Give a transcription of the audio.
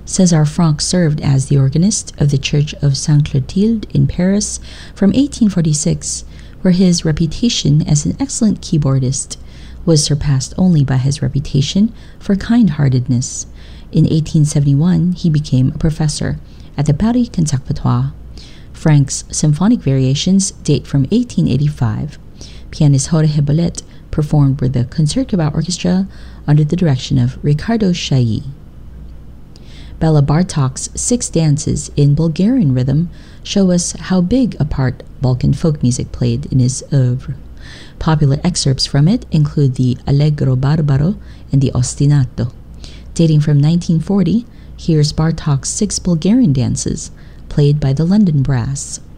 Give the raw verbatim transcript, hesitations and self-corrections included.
César Franck served as the organist of the Church of Sainte Clotilde in Paris from eighteen forty-six, where his reputation as an excellent keyboardist was surpassed only by his reputation for kind-heartedness. In eighteen seventy-one, he became a professor at the Paris Conservatoire. Franck's symphonic variations date from eighteen eighty-five. Pianist Jorge Bolet performed with the Concertgebouw Orchestra under the direction of Ricardo Chailly. Bela Bartok's six dances in Bulgarian rhythm show us how big a part Balkan folk music played in his oeuvre. Popular excerpts from it include the Allegro Barbaro and the Ostinato. Dating from nineteen forty, here's Bartok's six Bulgarian dances, played by the London Brass.